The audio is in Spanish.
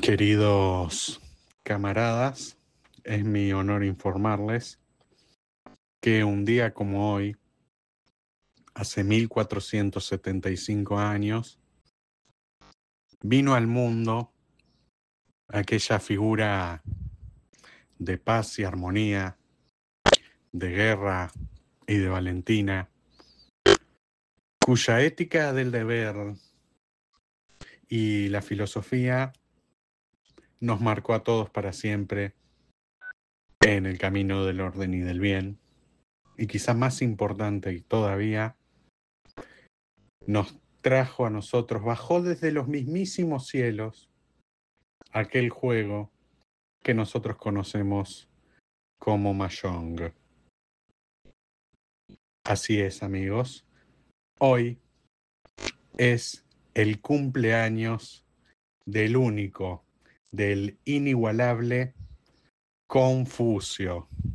Queridos camaradas, es mi honor informarles que un día como hoy, hace 1475 años, vino al mundo aquella figura de paz y armonía, de guerra y de valentina, cuya ética del deber y la filosofía nos marcó a todos para siempre en el camino del orden y del bien. Y quizá más importante todavía, nos trajo a nosotros, bajó desde los mismísimos cielos aquel juego que nosotros conocemos como Mahjong. Así es, amigos. Hoy es el cumpleaños del único, del inigualable Confucio.